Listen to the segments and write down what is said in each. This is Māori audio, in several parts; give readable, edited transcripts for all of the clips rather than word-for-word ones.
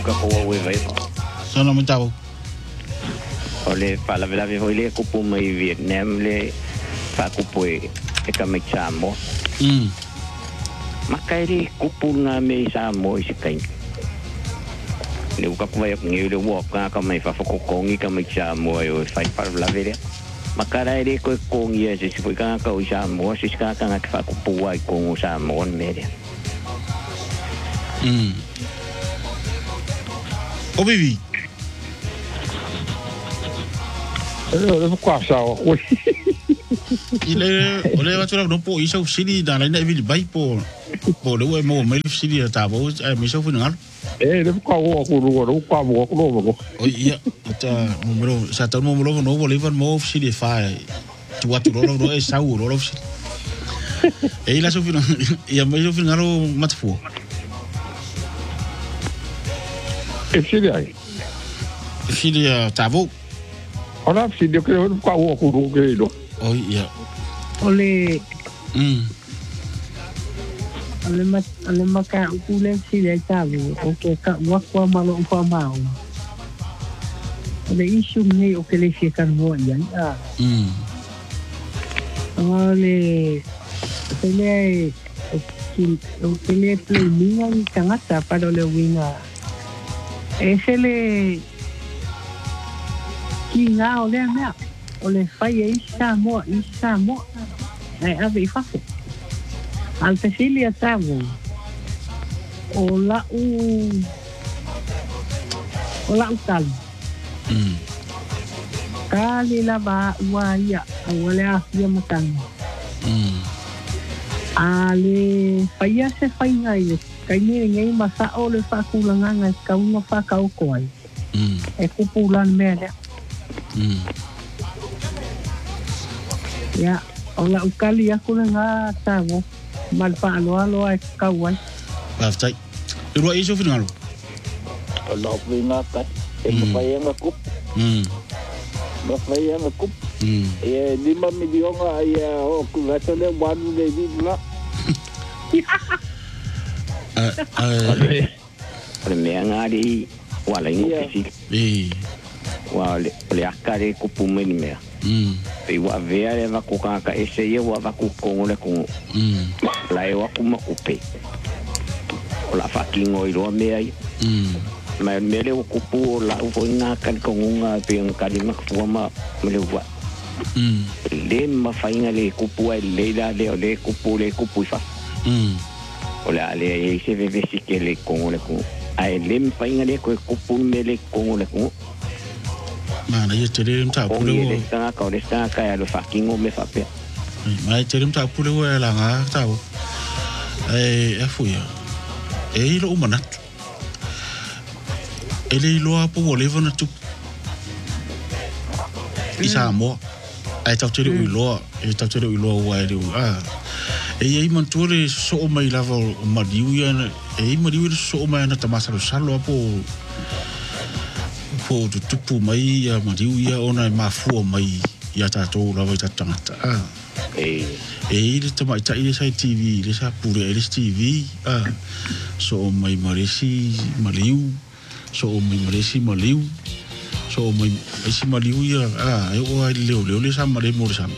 ka ko we vai Sana mo tao. ole pala vela ve hoi le kupu mai Vietnam le fa kupu e ka me Samoa makairi kupu nga me Samoa i kai le ka ko vai ngi le wo ka mai fa ko kongi ka me Samoa o fa pala vela ve makara ere ko kongi e se foi ka o Samoa se ka fa kupu ai ko Samoa me O vivi. Eu quasau. Ole va tura no po isa sini da lain vi bai po le mo me sini ta bo me so fu ngal. Le kwa wo ko ru kwa wo ko lo. O ia ta número sa ta número no Bolivar mo sini fa tu wa tu lo e sa u lo sini. E la so fu ia me so fu ngalo matfu. E sini ai. Sini ta bo. Ora sini ke kwa wo ko ru ke lo. Oh iya. Ole maka ukule sile tabu oke ka wakwa malo pa mau. Ole isu ni oke le kan mo yan ah. Ole le minga ni tangata para le winga. Esele kinga ole mea. Ole fai isa mo ai ave fafu al Cecilia tabu ola utal kali la ba waya wala afia matang ale fai se fai ngai kai ngai masa ole fa kulanga ka una fa ka koi e kupulan mele ya ola ukali aku nga tawo malpa alo ay kawan Baftai. Iro iso final. Ola pinga ka e mafai nga kup mafai nga kup e 5 million ai o ku vatole wanu le vidla ale me ngari wala ngopisi wale le akare kupu me ni me pe wa vea va ku ka ese ye wa va ku ko le ku la e wa ku ma ku pe la fucking oiro me ai ma me le ku pu la u na kan ko nga pe un kali ma ku ma me le wa le ma fa inga le ku pu ai le da le ku pu fa ola le e se ve si ke le ko le ku ai le fa inga le ku pu me le ko le ku Mana ia tere mta pule wo. Ole sta ka ya lo fucking o me fa pe. Mai tere mta pule wo la nga ta wo. E fu ya. E lo umanat. Ele lo apo wo leva na tu. Isa mo. Ai ta tere u lo wa ele ah. E ai man tore so mai lava ma diu ya e ma diu so mai na tamasa salo apo po tupu mai ya mariu ya ona mafu mai ya tato la vai tatanga le tama ita ile sai TV le sa pure ile TV so mai marisi maliu so mai marisi maliu so mai isi maliu ya e o ai le sa mare mo sa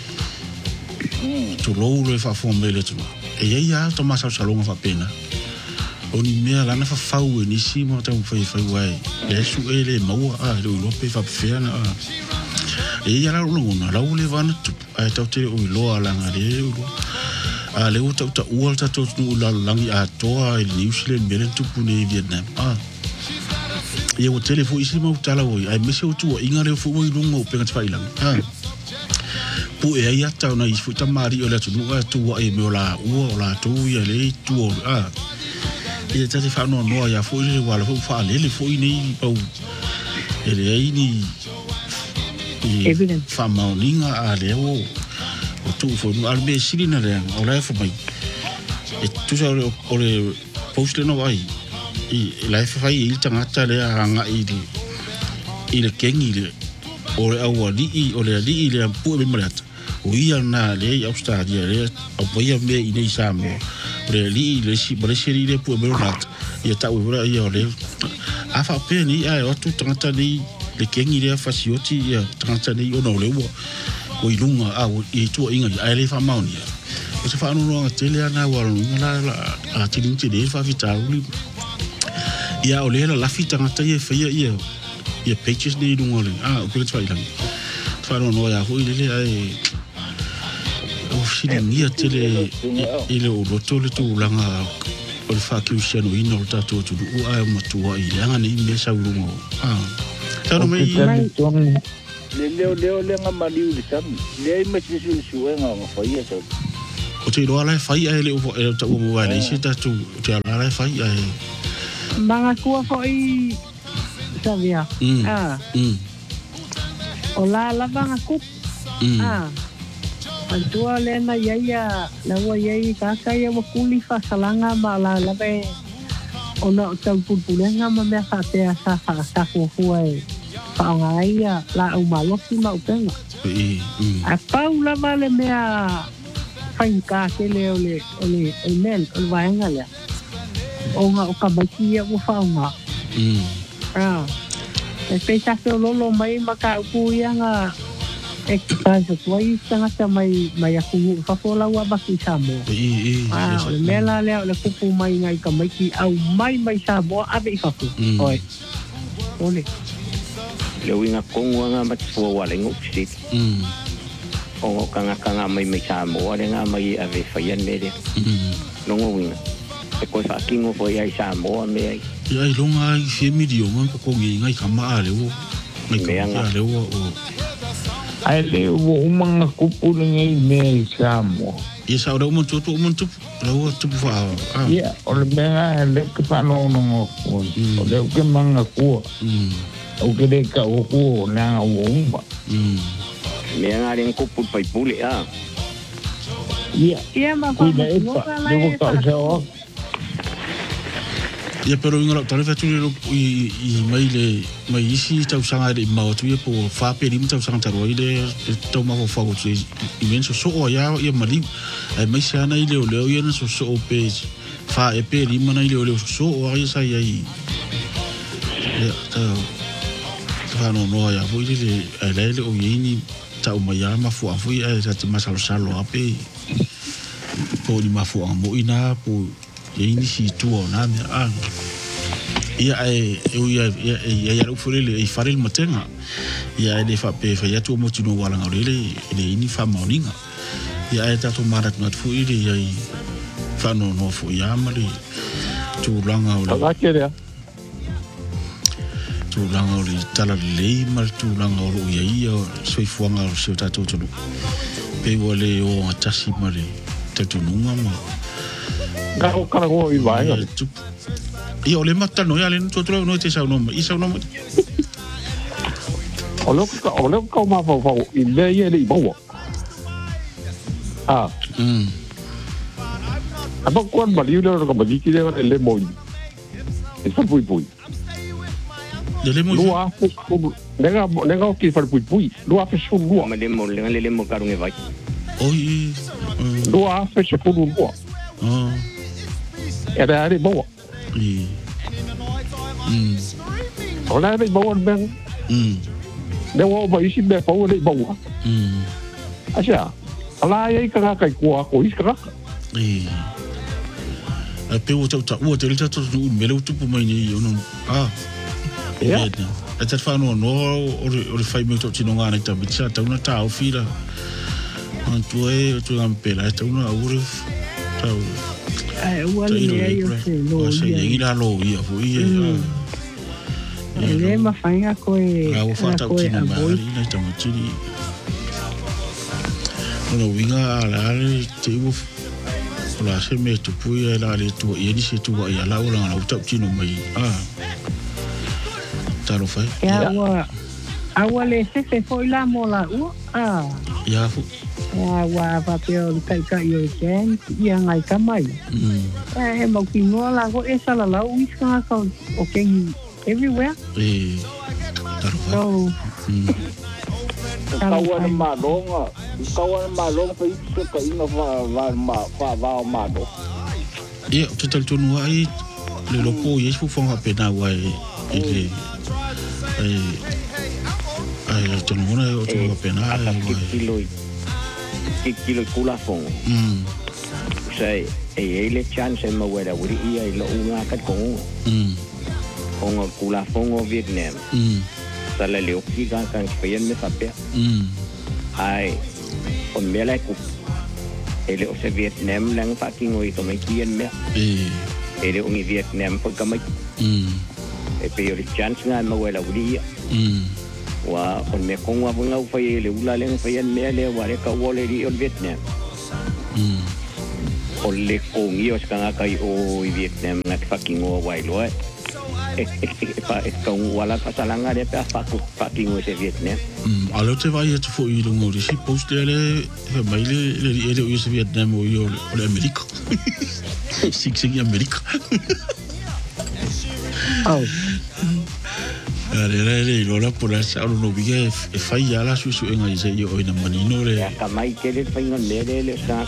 tu lo fa fo mele tu e ya toma sa salonga fa pena oni mea lana fa fau ni si mo ta fai wai le su ele mau lo pe fa fiana e ya la na la le van tu ai ta te o lo ala ngare le o ta o ta to la langi a to ai New Zealand mele tu pune Vietnam e o telefo isi mo ta la o ai me se o tu ingare fo o lungo pe ngat fai lang pu e ya ta na ifu ta mari o la tu tu ai me la tu ya le tu e te fa no ya fo ile wala fo fa le fo ini pau ele ai ni fa maulinga a le o tu fo no albe sirina le o la fo mai e tu sa o le post no vai e la fa il tanga le anga ile kengi le o le awali o le ali ile pu be malat o ia na le Australia le o ia me ine samo le li le si le pu be rat ia tau ura ia ole afa pe ni ai o tu tangata ni le kengi le fasioti ia tangata ni ono le o ilunga o i tu inga ai le fa mauni o se fa no no tele ana wa la a tiling tele fa vita uli ia ole la fita tangata ia fa ia pages ni lunga le o pe twa ilang fa no no ya ho ile ai o siling ia tele ile o roto le tu langa o le whakiusiano ino o tātou turu ua e matua i leanga ni me saurungo. Tano mei le leo nga maliu le sami. Le me sisu le suenga nga whaia tau. O te iroa lai whaia e le upo e ta ua mua le isi tātou te ala lai whaia e. Mga kua hoi savia. O la lava nga kup. Antua lena yaya lawa yai kaka ya wakuli fa salanga ma la lave ona tau pulpulenga ma me fa te sa fuai fa ngaia la o maloki ma upenga a paula vale me a fainka ke le ole email o vaenga le o nga o kabaki ya o fa nga e pesa se lolo mai maka ku ya nga exercise tuai tangata mai aku fa fola wa baki samo le mela le kupu mai ngai ka mai ki au mai sabo ave fa fu oi ole le winga kongo nga mat fo wala ngopsi o kanga mai samo le nga mai ave fa yan mede no winga e ko fa kingo fo ya samo me ai ai longa i femidio man ko ngai ka ma le o mai ka le o ai le o manga kupu ngai me samo ia sa ora mo tu lo tu fa ia o le mega le ka fa no o le ke manga ku o ke de ka o ku na o umba me nga ren kupu pai pule ia ma ko le ko ka o ia pero inga tale fa tuli i mai isi tau sanga de mau tu po fa pe lim tau sanga taro ile tau ma fo tu i menso so o ia mali ai mai sana ile o leo ia so pe fa e pe lim na ile o so o ai sa ai ia tau no ia vo ile ele o yini tau mai ma fo afu ia sa te masalo salo ape po ni ma fo mo ina po ini si tuo na me ia ia ufurele i farel matenga ia ele fa pe fa ya tu mo tino wala ngorele ele ini fa moninga ia eta to marat not fu ile ia fa no fu ya mali tu langa o tu langa o tala le mal tu langa o ia soi fuanga o se ta to pe wale o atasi mali te nunga ma Kau kau ibai. Ia ole mata no ia le tu no te sa no isa no. Ole kau ma fa i le ia le bo. Apa kuan bali le ko bali ki le mo. Isa pui. Le mo. Lua nega ki fa pui. Lua fa su lua. Ma le mo karunge vai. Oi. Lua fa su lua. Era ari bawa. Ola ari bawa ben. Dewa ba isi be bawa ari bawa. Asia. Ala ai ka kai ko iska. Pe o tau o te rita tu mele tu po mai ni ono. Ya. E te fa no o fai me to tino ngana ta bitsa ta una ta o fila. Antu e tu ampela ta una ure tau. Wale ia se lo ia lo ia fo ia ele ma fainga ko e o fata o tino mai na tamatiri no winga ala te u la se me tu pui la le tu ia ni se tu ia la ola na tino mai taro fai agua le se foi la mola ia fo wa papel kai yo ken ia ngai kamai mo kino la go esa la uiska ka okay everywhere taro kawan malonga fa itu ka ina va do ia total tonu ai le lopo yes fu fonga pena wai ele ai tonona o tonga pena kilo kula fonga sai ele chance ma wera wuri ia ilo unga kat kongo kongo kula fonga Vietnam sala le oki kan spain me sapea ai on mela ku ele o se Vietnam lang fucking oi to me kien me ele ungi Vietnam pa kamai e pe yo chance nga ma wera wuri ia wa on me kongo bunga u fai ele ula leng fai me le wa re ka wole ri on Vietnam o le kongi o skanga kai o Vietnam na fucking o wai lo pa ka wala pasalanga de pa fucking o se Vietnam alo te vai te fo i longo ri si post ele he mai le o se Vietnam o le America six America oh Re lo la por esa no vi e fai ala su enga ise yo ina manino le ka mai ke le fai ngon le sa